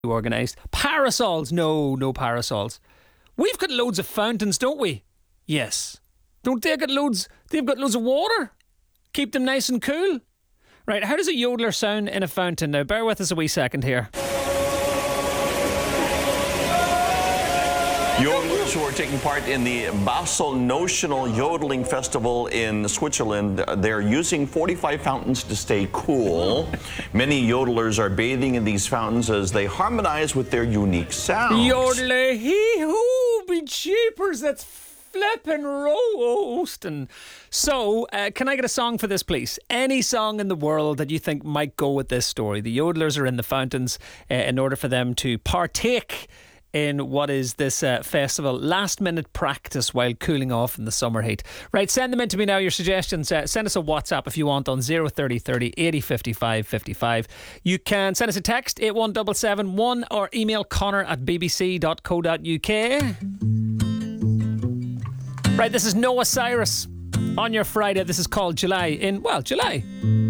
organised. Parasols? No parasols. We've got loads of fountains, don't we? Yes. Don't they got loads? They've got loads of water. Keep them nice and cool. Right, how does a yodeler sound in a fountain? Now, bear with us a wee second here. Yodelers who are taking part in the Basel Notional Yodeling Festival in Switzerland, they're using 45 fountains to stay cool. Many yodelers are bathing in these fountains as they harmonize with their unique sounds. Yodeler hee-hoo, be jeepers, that's flipping roasting. So, can I get a song for this, please? Any song in the world that you think might go with this story. The yodelers are in the fountains in order for them to partake in what is this festival. Last minute practice while cooling off in the summer heat. Right, send them in to me now, your suggestions. Send us a WhatsApp if you want on 030 30 80 55 55. You can send us a text 81771 or email connor@bbc.co.uk. Right, this is Noah Cyrus on your Friday. This is called July in, well, July.